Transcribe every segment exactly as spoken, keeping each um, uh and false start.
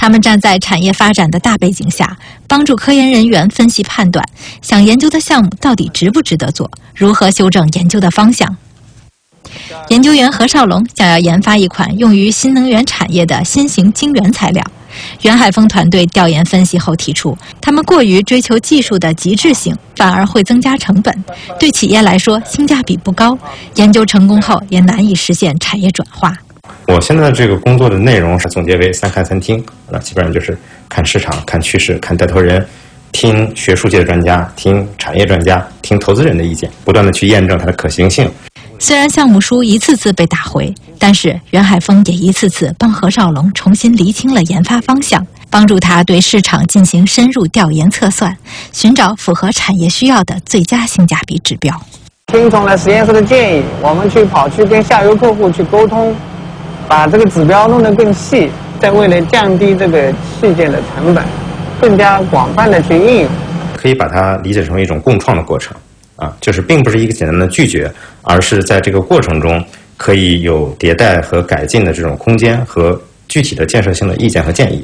他们站在产业发展的大背景下，帮助科研人员分析判断，想研究的项目到底值不值得做，如何修正研究的方向。研究员何少龙想要研发一款用于新能源产业的新型晶圆材料。袁海峰团队调研分析后提出，他们过于追求技术的极致性，反而会增加成本，对企业来说性价比不高，研究成功后也难以实现产业转化。 我现在这个工作的内容是总结为三看三听，那基本上就是看市场、看趋势、看带头人，听学术界的专家、听产业专家、听投资人的意见，不断的去验证它的可行性。 虽然项目书一次次被打回，但是袁海峰也一次次帮何少龙重新厘清了研发方向，帮助他对市场进行深入调研测算，寻找符合产业需要的最佳性价比指标。 听从了实验室的建议，我们去跑去跟下游客户去沟通，把这个指标弄得更细，再为了降低这个器件的成本，更加广泛的去应用。 可以把它理解成为一种共创的过程。啊，就是并不是一个简单的拒绝，而是在这个过程中可以有迭代和改进的这种空间和具体的建设性的意见和建议。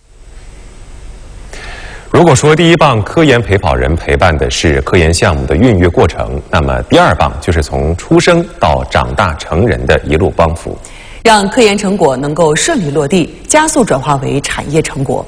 如果说第一棒科研陪跑人陪伴的是科研项目的孕育过程，那么第二棒就是从出生到长大成人的一路帮扶， 让科研成果能够顺利落地，加速转化为产业成果。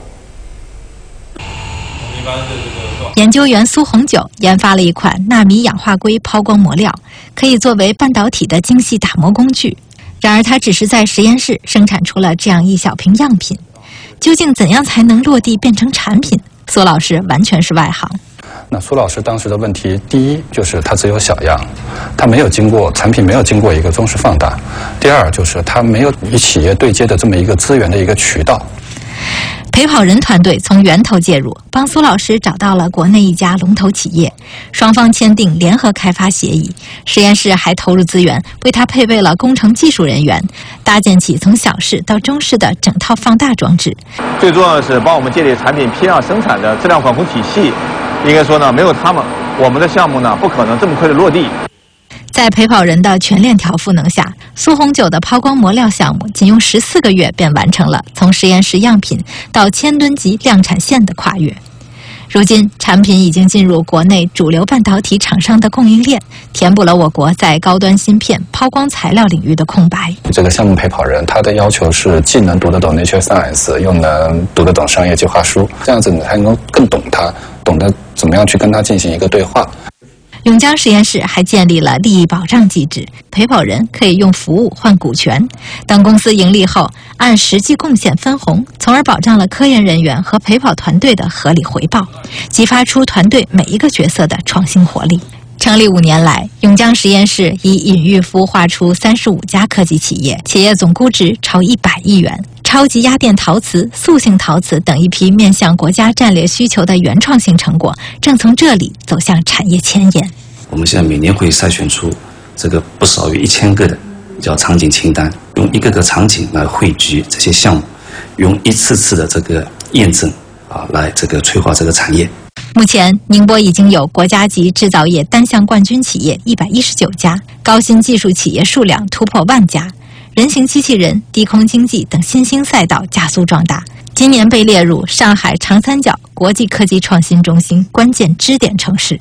研究员苏红九研发了一款纳米氧化硅抛光膜料，可以作为半导体的精细打磨工具。然而，他只是在实验室生产出了这样一小瓶样品，究竟怎样才能落地变成产品？苏老师完全是外行。 那苏老师当时的问题，第一就是它只有小样，它没有经过产品没有经过一个中视放大；第二就是它没有与企业对接的这么一个资源的一个渠道。 陪跑人团队从源头介入，帮苏老师找到了国内一家龙头企业，双方签订联合开发协议。实验室还投入资源，为他配备了工程技术人员，搭建起从小室到中室的整套放大装置。 最重要的是帮我们建立产品批量生产的质量管控体系。应该说呢，没有他们，我们的项目呢不可能这么快的落地。 在陪跑人的全链条赋能下，苏红九的抛光膜料项目仅用十四个月便完成了从实验室样品到千吨级量产线的跨越。如今，产品已经进入国内主流半导体厂商的供应链，填补了我国在高端芯片抛光材料领域的空白。 这个项目陪跑人，他的要求是既能读得懂 Nature Science， 又能读得懂商业计划书，这样子你才能更懂他，懂得怎么样去跟他进行一个对话。 永江实验室还建立了利益保障机制，陪跑人可以用服务换股权，等公司盈利后按实际贡献分红，从而保障了科研人员和陪跑团队的合理回报，激发出团队每一个角色的创新活力。成立五年来，永江实验室已隐喻孵化出三十五家科技企业，企业总估值超一百亿元。超级压电陶瓷、塑性陶瓷等一批面向国家战略需求的原创性成果，正从这里走向产业前沿。 我们现在每年会筛选出这个不少于一千个的叫场景清单，用一个个场景来汇聚这些项目，用一次次的这个验证啊，来这个催化这个产业。 目前，宁波已经有国家级制造业单项冠军企业一百一十九家，高新技术企业数量突破万家。人形机器人、低空经济等新兴赛道加速壮大，今年被列入上海长三角国际科技创新中心关键支点城市。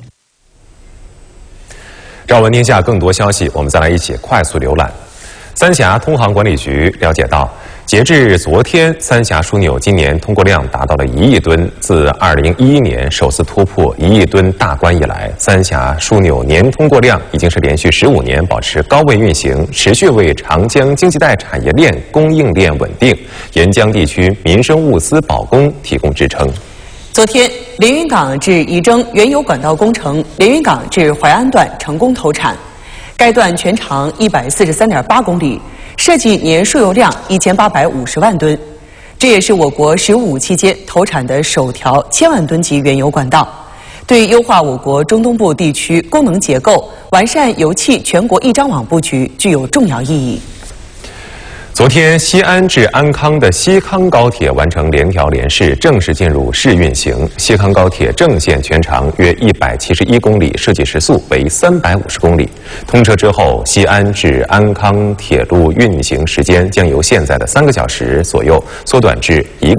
让闻天下更多消息，我们再来一起快速浏览。三峡通航管理局了解到，截至昨天，三峡枢纽今年通过量达到了一亿吨。自二零一一年首次突破一亿吨大关以来，三峡枢纽年通过量已经是连续十五年保持高位运行，持续为长江经济带产业链供应链稳定、沿江地区民生物资保供提供支撑。 昨天，连云港至仪征原油管道工程连云港至淮安段成功投产，该段全长一百四十三点八公里，设计年输油量一千八百五十万吨，这也是我国“十五”期间投产的首条千万吨级原油管道，对优化我国中东部地区功能结构、完善油气全国一张网布局具有重要意义。 昨天，西安至安康的西康高铁完成联调联试，正式进入试运行。西康高铁正线全长约一百七十一公里，设计时速为三百五十公里。通车之后，西安至安康铁路运行时间将由现在的三个小时左右缩短至一个